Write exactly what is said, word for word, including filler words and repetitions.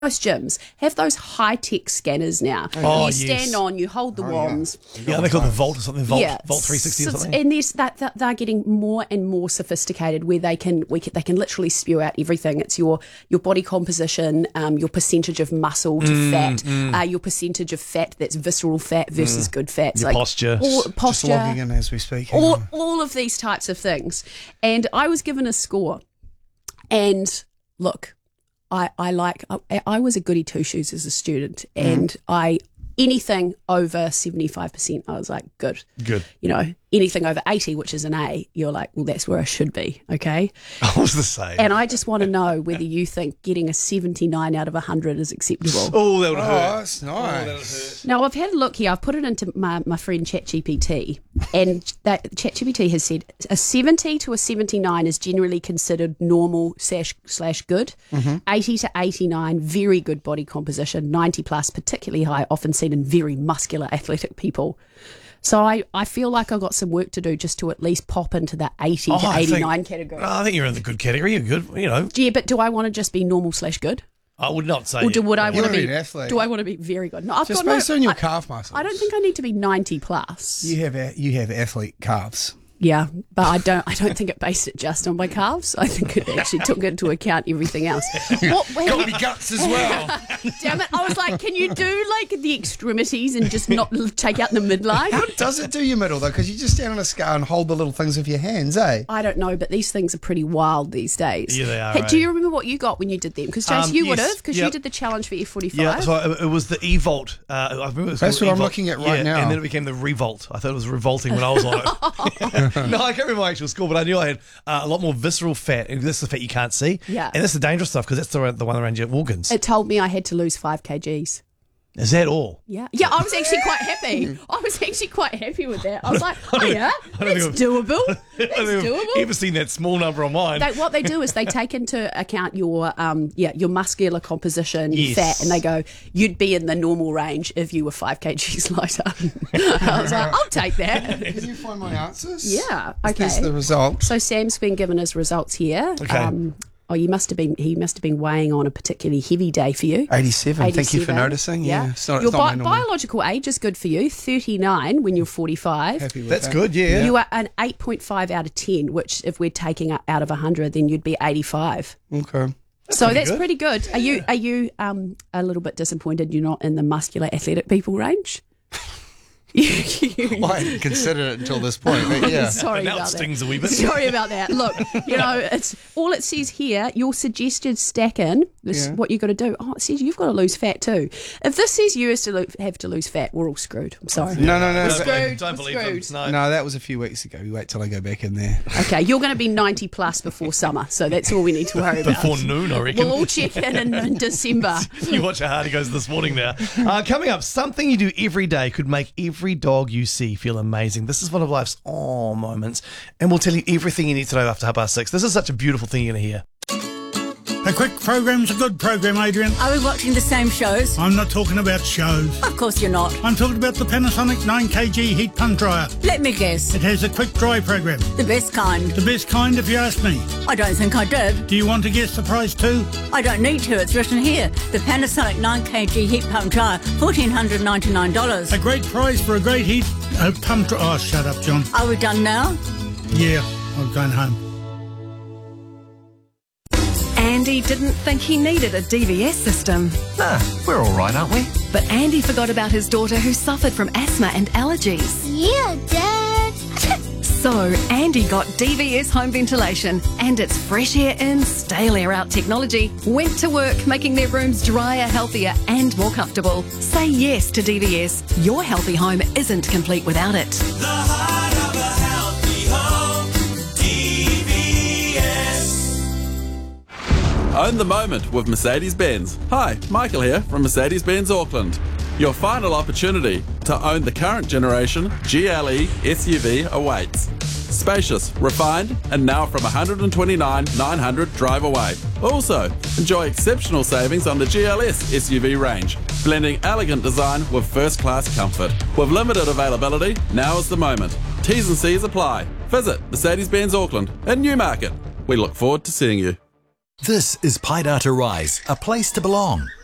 Most gyms have those high-tech scanners now. Oh, you stand yes. on, you hold the Oh, wands. Yeah, they call it the Vault or something. Vault, Yeah. Vault three sixty or So- something. And there's that, that they're getting more and more sophisticated, where they can we can, they can literally spew out everything. It's your your body composition, um, your percentage of muscle to Mm, fat, Uh, your percentage of fat that's visceral fat versus good fats, Your posture. all, Just posture, logging in as we speak. Hang all on. all of these types of things. And I was given a score, and look. I, I like I, I was a goody two shoes as a student, and I anything over seventy-five percent I was like good. Good. You know, anything over eighty, which is an A, you're like, well, that's where I should be, okay? I was the same. And I just want to know whether you think getting a seventy-nine out of one hundred is acceptable. oh, that would Oh, hurt. that's nice. Now, I've had a look here. I've put it into my, my friend ChatGPT, and that ChatGPT has said a seventy to a seventy-nine is generally considered normal slash, slash good. eighty to eighty-nine, very good body composition. ninety plus, particularly high, often seen in very muscular athletic people. So I, I feel like I've got some work to do just to at least pop into the eighty Oh, to I think- eighty-nine category. I think you're in the good category. You're good. You know, Yeah, but do I want to just be normal slash good? I would not say. Or do, would I You want to wanna be, be an athlete. do I want to be very good? No, I've Just got based no, on your I, calf muscles. I don't think I need to be ninety plus. you have a, you have athlete calves. Yeah, but I don't. I don't think it based it just on my calves. I think it actually took into account everything else. What, Got me guts as well. damn it! I was like, can you do like the extremities and just not l- take out the midline? How does it do your middle though? Because you just stand on a scale and hold the little things with your hands, eh? I don't know, but these things are pretty wild these days. Yeah, they are, Hey, right? do you remember what you got when you did them? Because Jason, Um, you would yes, have, because yep. you did the challenge for F forty-five. Yeah, so it, it was the E-Volt. Uh, I remember it was That's called what I'm E-Volt. looking at right Yeah, now. And then it became the Revolt. I thought it was revolting when I was on it. No, I can't remember my actual score, but I knew I had uh, a lot more visceral fat, and this is the fat you can't see. Yeah. And that's the dangerous stuff, because that's the, the one around your organs. It told me I had to lose five kgs. Is that all? Yeah, yeah. I was actually quite happy. I was actually quite happy with that. I was like, oh yeah, I don't that's think doable. I That's don't think doable. I've ever seen that small number on mine. They, what they do is they take into account your um yeah your muscular composition, your Yes. fat, and they go, you'd be in the normal range if you were five kgs lighter. I was like, I'll take that. Can you find my answers? Yeah, Is okay. this the result? So Sam's been given his results here. Okay. Um, oh, you must have been. He must have been weighing on a particularly heavy day for you. eighty-seven. Thank you for eighty-seven. noticing. Yeah. It's not, Your it's not my bi- normal. biological age is good for you. thirty-nine when you're forty-five. Happy with That's that. good, yeah. You are an eight point five out of ten, which if we're taking out of one hundred, then you'd be eighty-five. Okay. So pretty that's good. pretty good. Are you are you um a little bit disappointed you're not in the muscular athletic people range? Well, I hadn't considered it until this point, but yeah. Sorry Now it about stings that. a wee bit. Sorry about that. Look, you know, it's all it says here. Your suggested stack in. This Yeah. what you got to do. Oh, it says you've got to lose fat too. If this says you has to lo- have to lose fat, we're all screwed. I'm sorry. No, no, no. We're but- screwed. Don't We're believe them. screwed. No. No, that was a few weeks ago. You wait till I go back in there. Okay, you're going to be ninety plus before summer, so that's all we need to worry about. Before noon, I reckon. We'll all check in in, in December. You watch how hard he goes this morning now. Uh, coming up, something you do every day could make every dog you see feel amazing. This is one of life's aw moments, and we'll tell you everything you need to know after half past six. This is such a beautiful thing you're going to hear. A quick program's a good program, Adrian. Are we watching the same shows? I'm not talking about shows. Of course you're not. I'm talking about the Panasonic nine kilogram heat pump dryer. Let me guess. It has a quick dry program. The best kind. The best kind if you ask me. I don't think I did. Do you want to guess the price too? I don't need to. It's written here. The Panasonic nine kilogram heat pump dryer, one thousand four hundred ninety-nine dollars. A great price for a great heat uh, pump dryer. Oh, shut up, John. Are we done now? Yeah, I'm going home. Andy didn't think he needed a D V S system. Nah, we're all right, aren't we? But Andy forgot about his daughter who suffered from asthma and allergies. Yeah, Dad. So Andy got D V S home ventilation and its fresh air in, stale air out technology went to work making their rooms drier, healthier and more comfortable. Say yes to D V S. Your healthy home isn't complete without it. The heart of a healthy home, D V S. Own the moment with Mercedes-Benz. Hi, Michael here from Mercedes-Benz Auckland. Your final opportunity to own the current generation G L E S U V awaits. Spacious, refined, and now from one hundred twenty-nine thousand nine hundred drive away. Also, enjoy exceptional savings on the G L S S U V range, blending elegant design with first-class comfort. With limited availability, now is the moment. T's and C's apply. Visit Mercedes-Benz Auckland in Newmarket. We look forward to seeing you. This is Paidata Rise, a place to belong.